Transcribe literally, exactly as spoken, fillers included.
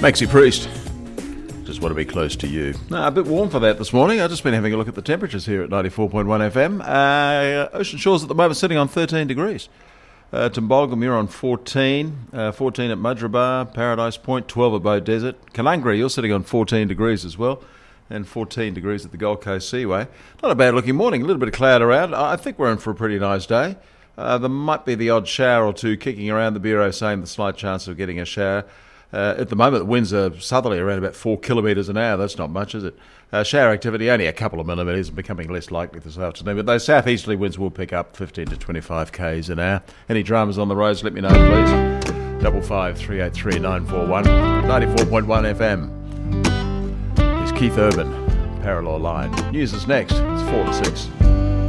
Maxi Priest. Just want to be close to you. No, a bit warm for that this morning. I've just been having a look at the temperatures here at ninety-four point one F M. Uh, Ocean Shores at the moment sitting on thirteen degrees. Uh, Tumbalgum, you're on fourteen. Uh, fourteen at Mudgeeraba, Paradise Point, twelve at Bow Desert. Kalangri, you're sitting on fourteen degrees as well. And fourteen degrees at the Gold Coast Seaway. Not a bad looking morning. A little bit of cloud around. I think we're in for a pretty nice day. Uh, there might be the odd shower or two kicking around. The Bureau saying the slight chance of getting a shower. Uh, at the moment, the winds are southerly around about four kilometres an hour. That's not much, is it? Uh, shower activity only a couple of millimetres and becoming less likely this afternoon. But those southeasterly winds will pick up fifteen to twenty-five k's an hour. Any dramas on the roads, let me know, please. Double five three eight three nine four one. ninety-four point one F M. Here's Keith Urban, Parallel Line. News is next. It's four to six.